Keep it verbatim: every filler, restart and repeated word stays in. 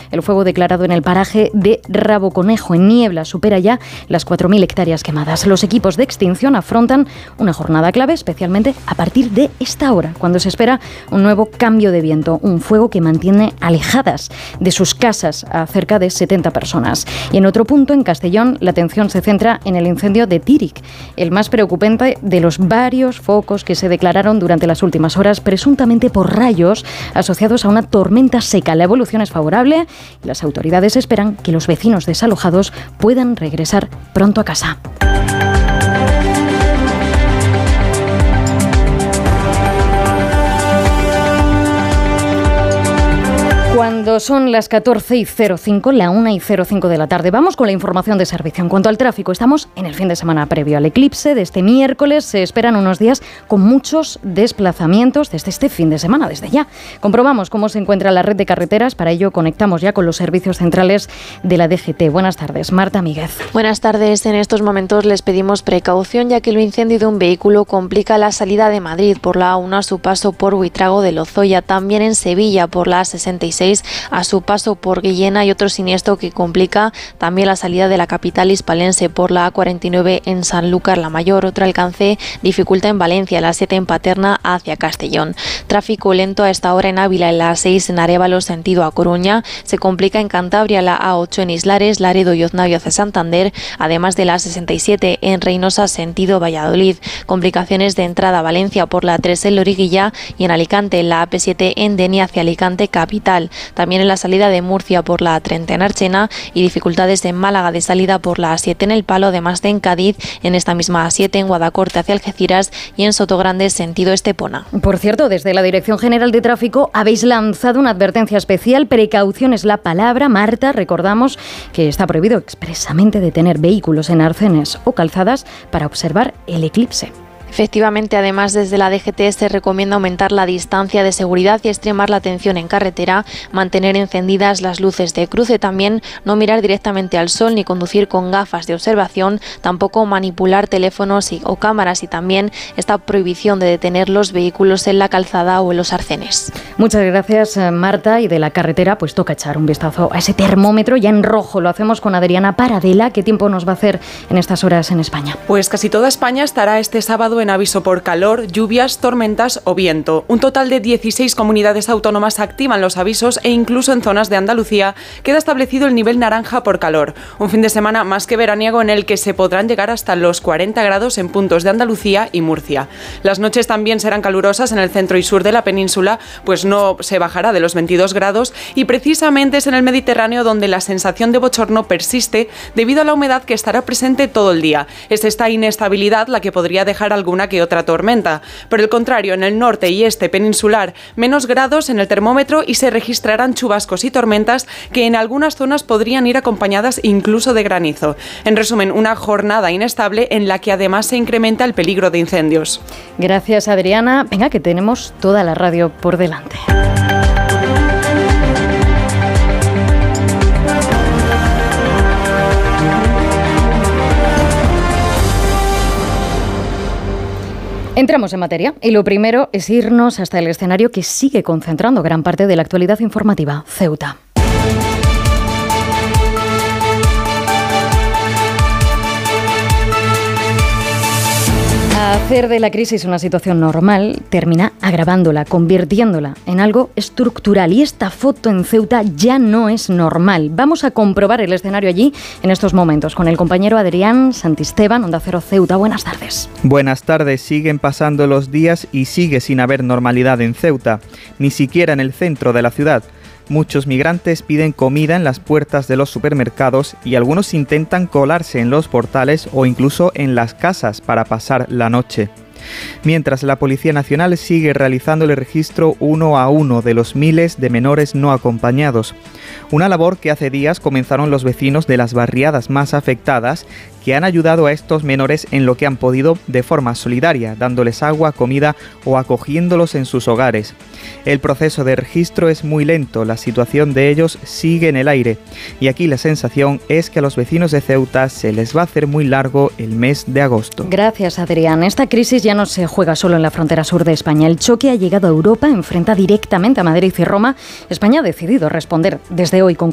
El fuego declarado en el paraje de Raboconejo, en Niebla, supera ya las cuatro mil hectáreas quemadas. Los equipos de extinción afrontan una jornada clave, especialmente a partir de esta hora, cuando se espera un nuevo cambio de viento, un fuego que mantiene alejadas de sus casas a cerca de setenta personas. Y en otro punto, en Castellón, la atención se centra en el incendio de Tíric, el más preocupante de los varios focos que se declararon durante las últimas horas, presuntamente por rayos asociados a una tormenta seca. La evolución es favorable y las autoridades esperan que los vecinos desalojados puedan regresar pronto a casa. Cuando son las catorce y cero cinco, la una y cero cinco de la tarde, vamos con la información de servicio. En cuanto al tráfico, estamos en el fin de semana previo al eclipse de este miércoles. Se esperan unos días con muchos desplazamientos desde este fin de semana, desde ya. Comprobamos cómo se encuentra la red de carreteras. Para ello conectamos ya con los servicios centrales de la D G T. Buenas tardes, Marta Míguez. Buenas tardes. En estos momentos les pedimos precaución, ya que el incendio de un vehículo complica la salida de Madrid por la A uno a su paso por Buitrago de Lozoya. También en Sevilla por la A sesenta y seis a su paso por Guillena, y otro siniestro que complica también la salida de la capital hispalense por la A cuarenta y nueve en Sanlúcar la Mayor. Otro alcance dificulta en Valencia, la siete en Paterna hacia Castellón. Tráfico lento a esta hora en Ávila, en la A seis en Arévalo sentido a Coruña. Se complica en Cantabria la A ocho en Islares, Laredo y Oznavio hacia Santander, además de la A sesenta y siete en Reynosa sentido Valladolid. Complicaciones de entrada a Valencia por la A tres en Loriguilla y en Alicante en la A P siete en Denia hacia Alicante capital. También en la salida de Murcia por la A treinta en Archena, y dificultades en Málaga de salida por la A siete en El Palo, además de en Cádiz, en esta misma A siete en Guadacorte hacia Algeciras y en Sotogrande sentido Estepona. Por cierto, desde la Dirección General de Tráfico habéis lanzado una advertencia especial. Precaución es la palabra, Marta. Recordamos que está prohibido expresamente detener vehículos en arcenes o calzadas para observar el eclipse. Efectivamente, además, desde la D G T se recomienda aumentar la distancia de seguridad y extremar la atención en carretera, mantener encendidas las luces de cruce, también no mirar directamente al sol ni conducir con gafas de observación, tampoco manipular teléfonos y, o cámaras, y también esta prohibición de detener los vehículos en la calzada o en los arcenes. Muchas gracias, Marta. Y de la carretera, pues toca echar un vistazo a ese termómetro ya en rojo. Lo hacemos con Adriana Paradela. ¿Qué tiempo nos va a hacer en estas horas en España? Pues casi toda España estará este sábado en aviso por calor, lluvias, tormentas o viento. Un total de dieciséis comunidades autónomas activan los avisos, e incluso en zonas de Andalucía queda establecido el nivel naranja por calor. Un fin de semana más que veraniego en el que se podrán llegar hasta los cuarenta grados en puntos de Andalucía y Murcia. Las noches también serán calurosas en el centro y sur de la península, pues no se bajará de los veintidós grados, y precisamente es en el Mediterráneo donde la sensación de bochorno persiste debido a la humedad que estará presente todo el día. Es esta inestabilidad la que podría dejar alguna que otra tormenta. Por el contrario, en el norte y este peninsular, menos grados en el termómetro, y se registrarán chubascos y tormentas que en algunas zonas podrían ir acompañadas incluso de granizo. En resumen, una jornada inestable en la que además se incrementa el peligro de incendios. Gracias, Adriana. Venga, que tenemos toda la radio por delante. Entramos en materia y lo primero es irnos hasta el escenario que sigue concentrando gran parte de la actualidad informativa, Ceuta. Hacer de la crisis una situación normal termina agravándola, convirtiéndola en algo estructural. Y esta foto en Ceuta ya no es normal. Vamos a comprobar el escenario allí en estos momentos con el compañero Adrián Santisteban, Onda Cero Ceuta. Buenas tardes. Buenas tardes. Siguen pasando los días y sigue sin haber normalidad en Ceuta, ni siquiera en el centro de la ciudad. Muchos migrantes piden comida en las puertas de los supermercados y algunos intentan colarse en los portales o incluso en las casas para pasar la noche. Mientras la Policía Nacional sigue realizando el registro uno a uno de los miles de menores no acompañados. Una labor que hace días comenzaron los vecinos de las barriadas más afectadas, que han ayudado a estos menores en lo que han podido de forma solidaria, dándoles agua, comida o acogiéndolos en sus hogares. El proceso de registro es muy lento, la situación de ellos sigue en el aire, y aquí la sensación es que a los vecinos de Ceuta se les va a hacer muy largo el mes de agosto. Gracias, Adrián. Esta crisis ya no se juega solo en la frontera sur de España. El choque ha llegado a Europa, enfrenta directamente a Madrid y Roma. España ha decidido responder desde hoy con